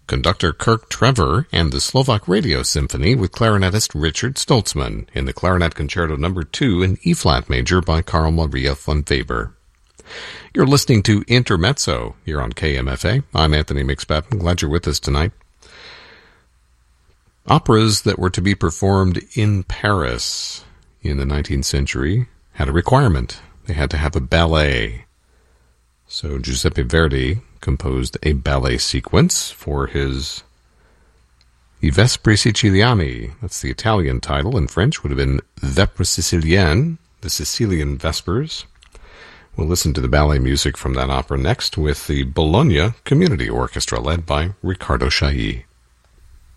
conductor Kirk Trevor, and the Slovak Radio Symphony with clarinetist Richard Stoltzman in the Clarinet Concerto No. 2 in E-flat major by Carl Maria von Weber. You're listening to Intermezzo here on KMFA. I'm Anthony Mixpap. I'm glad you're with us tonight. Operas that were to be performed in Paris in the 19th century had a requirement. They had to have a ballet. So Giuseppe Verdi composed a ballet sequence for his I Vespri Siciliani. That's the Italian title. In French would have been Vespres Siciliennes, the Sicilian Vespers. We'll listen to the ballet music from that opera next with the Bologna Community Orchestra led by Riccardo Chailly.